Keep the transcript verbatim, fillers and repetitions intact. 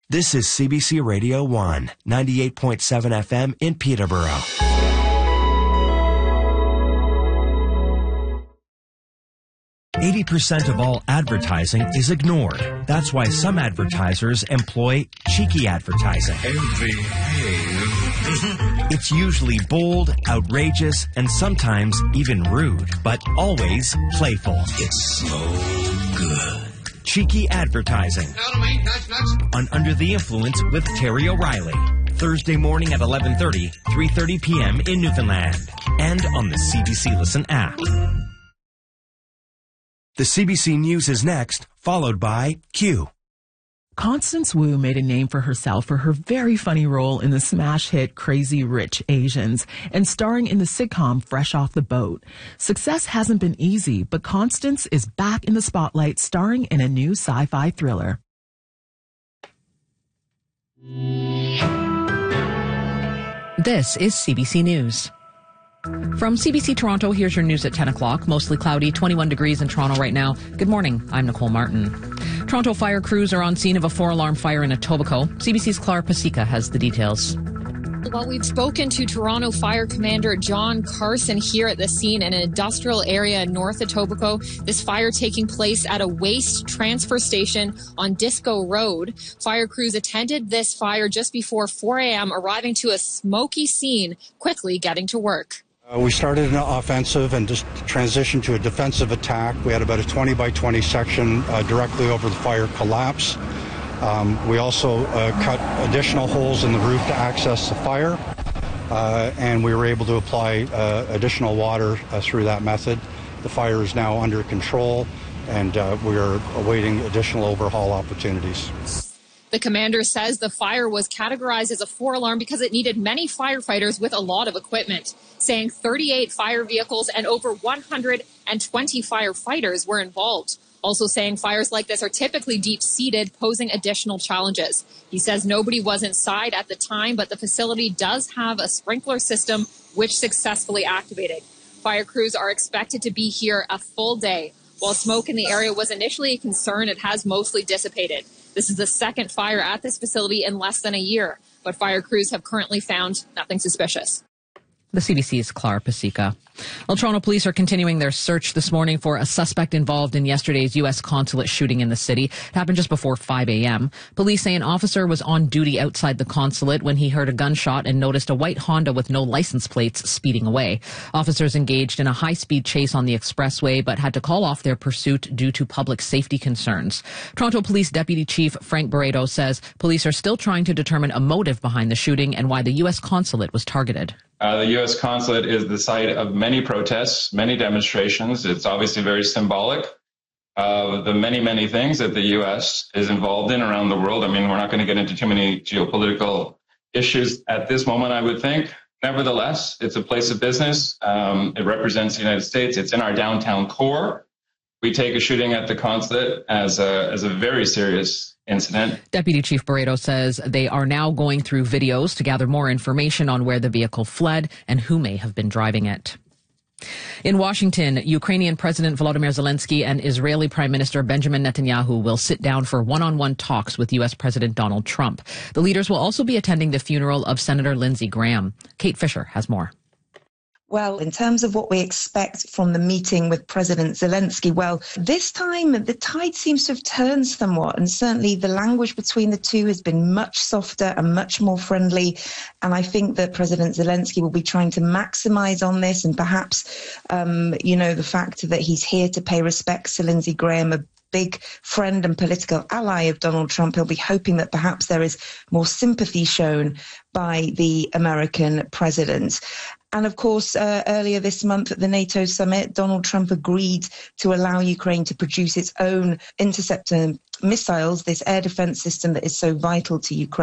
This is C B C Radio one, ninety-eight point seven F M in Peterborough. eighty percent of all advertising is ignored. That's why some advertisers employ cheeky advertising. It's usually bold, outrageous, and sometimes even rude, but always playful. It's so good. Cheeky advertising on Under the Influence with Terry O'Reilly. Thursday morning at eleven thirty, three thirty p.m. in Newfoundland. And on the C B C Listen app. The C B C News is next, followed by Q. Constance Wu made a name for herself for her very funny role in the smash hit Crazy Rich Asians and starring in the sitcom Fresh Off the Boat. Success hasn't been easy, but Constance is back in the spotlight starring in a new sci-fi thriller. This is C B C News. From C B C Toronto, here's your news at ten o'clock. Mostly cloudy, twenty-one degrees in Toronto right now. Good morning. I'm Nicole Martin. Toronto fire crews are on scene of a four-alarm fire in Etobicoke. C B C's Clara Pasica has the details. Well, we've spoken to Toronto Fire Commander John Carson here at the scene in an industrial area in North Etobicoke. This fire taking place at a waste transfer station on Disco Road. Fire crews attended this fire just before four a.m., arriving to a smoky scene, quickly getting to work. Uh, we started an offensive and just transitioned to a defensive attack. We had about a twenty by twenty section uh, directly over the fire collapse. Um, we also uh, cut additional holes in the roof to access the fire, uh, and we were able to apply uh, additional water uh, through that method. The fire is now under control, and uh, we are awaiting additional overhaul opportunities. The commander says the fire was categorized as a four-alarm because it needed many firefighters with a lot of equipment, saying thirty-eight fire vehicles and over one hundred twenty firefighters were involved. Also saying fires like this are typically deep-seated, posing additional challenges. He says nobody was inside at the time, but the facility does have a sprinkler system which successfully activated. Fire crews are expected to be here a full day. While smoke in the area was initially a concern, it has mostly dissipated. This is the second fire at this facility in less than a year, but fire crews have currently found nothing suspicious. The C B C's Clara Pasica. Well, Toronto police are continuing their search this morning for a suspect involved in yesterday's U S consulate shooting in the city. It happened just before five a.m. Police say an officer was on duty outside the consulate when he heard a gunshot and noticed a white Honda with no license plates speeding away. Officers engaged in a high-speed chase on the expressway but had to call off their pursuit due to public safety concerns. Toronto Police Deputy Chief Frank Barreto says police are still trying to determine a motive behind the shooting and why the U S consulate was targeted. Uh, the U S consulate is the site of many protests, many demonstrations. It's obviously very symbolic of the many, many things that the U S is involved in around the world. I mean, we're not going to get into too many geopolitical issues at this moment, I would think. Nevertheless, it's a place of business. Um, it represents the United States. It's in our downtown core. We take a shooting at the consulate as a, as a very serious incident. Deputy Chief Barreto says they are now going through videos to gather more information on where the vehicle fled and who may have been driving it. In Washington, Ukrainian President Volodymyr Zelensky and Israeli Prime Minister Benjamin Netanyahu will sit down for one-on-one talks with U S President Donald Trump. The leaders will also be attending the funeral of Senator Lindsey Graham. Kate Fisher has more. Well, in terms of what we expect from the meeting with President Zelensky, well, this time the tide seems to have turned somewhat, and certainly the language between the two has been much softer and much more friendly. And I think that President Zelensky will be trying to maximize on this, and perhaps, um, you know, the fact that he's here to pay respects to Lindsey Graham, a big friend and political ally of Donald Trump. He'll be hoping that perhaps there is more sympathy shown by the American president. And of course, uh, earlier this month at the NATO summit, Donald Trump agreed to allow Ukraine to produce its own interceptor missiles, this air defense system that is so vital to Ukraine.